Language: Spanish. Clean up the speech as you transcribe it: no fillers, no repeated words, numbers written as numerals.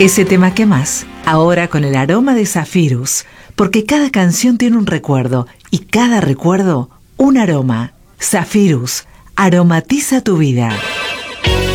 Ese tema que más, ahora con el aroma de Zephyrus, porque cada canción tiene un recuerdo y cada recuerdo un aroma. Zephyrus, aromatiza tu vida.